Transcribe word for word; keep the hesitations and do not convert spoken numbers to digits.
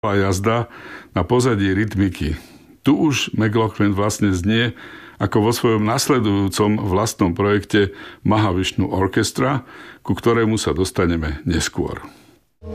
A jazda na pozadí rytmiky. Tu už McLaughlin vlastne znie ako vo svojom nasledujúcom vlastnom projekte Mahavishnu Orchestra, ku ktorému sa dostaneme neskôr.